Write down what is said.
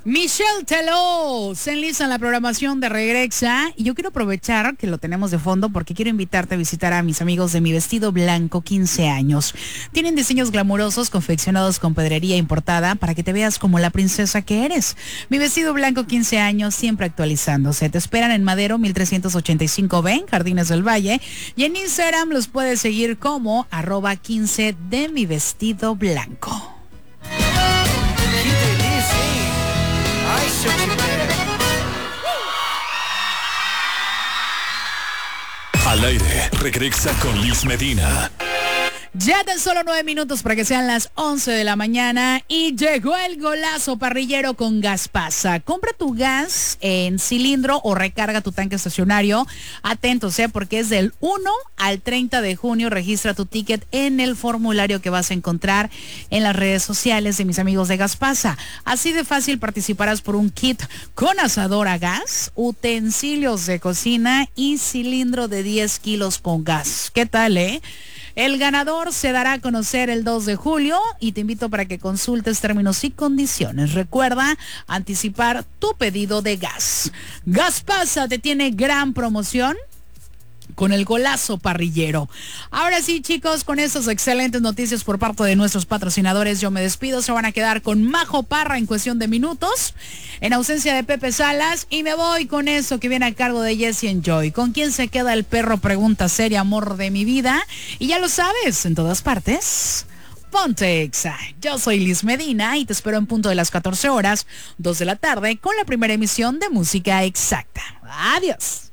Michelle Teló se enliza en la programación de Regresa y yo quiero aprovechar que lo tenemos de fondo porque quiero invitarte a visitar a mis amigos de Mi Vestido Blanco 15 años. Tienen diseños glamurosos confeccionados con pedrería importada para que te veas como la princesa que eres. Mi Vestido Blanco 15 años, siempre actualizándose. Te esperan en Madero 1385B, en Jardines del Valle, y en Instagram los puedes seguir como @15 de Mi Vestido Blanco. Al aire, regresa con Liz Medina. Ya tan solo 9 minutos para que sean las 11 de la mañana y llegó el golazo parrillero con Gaspasa. Compra tu gas en cilindro o recarga tu tanque estacionario. Atentos, porque es del 1 al 30 de junio. Registra tu ticket en el formulario que vas a encontrar en las redes sociales de mis amigos de Gaspasa. Así de fácil participarás por un kit con asador a gas, utensilios de cocina y cilindro de 10 kilos con gas. ¿Qué tal, El ganador se dará a conocer el 2 de julio y te invito para que consultes términos y condiciones. Recuerda anticipar tu pedido de gas. Gaspasa te tiene gran promoción con el golazo parrillero. Ahora sí, chicos, con estas excelentes noticias por parte de nuestros patrocinadores, yo me despido. Se van a quedar con Majo Parra en cuestión de minutos, en ausencia de Pepe Salas, y me voy con eso que viene a cargo de Jesse Enjoy. ¿Con quién se queda el perro? Pregunta seria, amor de mi vida. Y ya lo sabes, en todas partes, ponte Exa. Yo soy Liz Medina y te espero en punto de las 14 horas, 2 de la tarde, con la primera emisión de Música Exacta. Adiós.